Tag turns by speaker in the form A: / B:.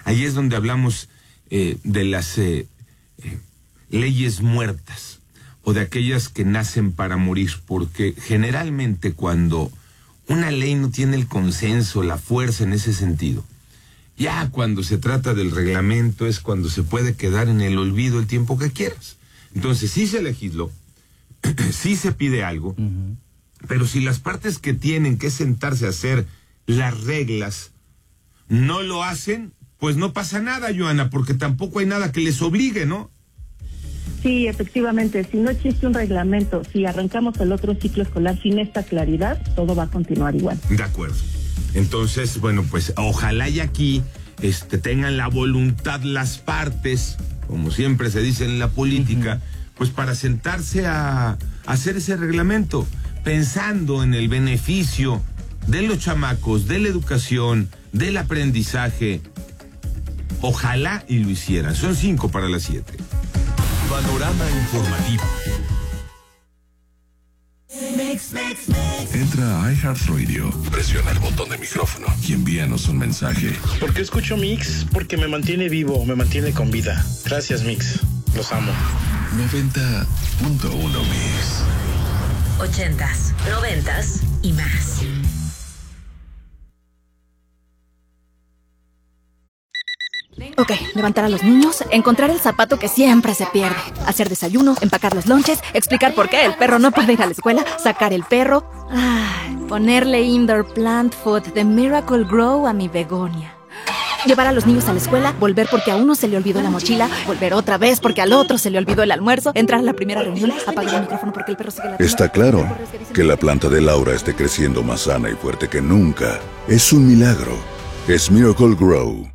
A: Ahí es donde hablamos de las leyes muertas o de aquellas que nacen para morir, porque generalmente cuando una ley no tiene el consenso, la fuerza en ese sentido, ya cuando se trata del reglamento es cuando se puede quedar en el olvido el tiempo que quieras. Entonces sí se legisló, sí se pide algo, pero si las partes que tienen que sentarse a hacer las reglas no lo hacen, pues no pasa nada, Joana, porque tampoco hay nada que les obligue, ¿no?
B: Sí, efectivamente, si no existe un reglamento, si arrancamos el otro ciclo escolar sin esta claridad, todo va a continuar igual.
A: De acuerdo. Entonces, bueno, pues ojalá y aquí tengan la voluntad las partes, como siempre se dice en la política, pues para sentarse a hacer ese reglamento, pensando en el beneficio de los chamacos, de la educación, del aprendizaje. Ojalá y lo hicieran. Son 5:07.
C: Panorama informativo. Entra a iHeartRadio, presiona el botón de micrófono y envíanos un mensaje.
D: ¿Por qué escucho Mix? Porque me mantiene vivo, me mantiene con vida. Gracias, Mix. Los amo.
C: 90.1 Mix.
E: 80s, 90s y más.
F: Ok, levantar a los niños, encontrar el zapato que siempre se pierde, hacer desayuno, empacar los lonches, explicar por qué el perro no puede ir a la escuela, sacar el perro, ponerle indoor plant food de Miracle Grow a mi begonia. Llevar a los niños a la escuela, volver porque a uno se le olvidó la mochila, volver otra vez porque al otro se le olvidó el almuerzo, entrar a la primera reunión, apagar el micrófono porque el perro sigue la...
C: Está claro que la planta de Laura esté creciendo más sana y fuerte que nunca. Es un milagro. Es Miracle Grow.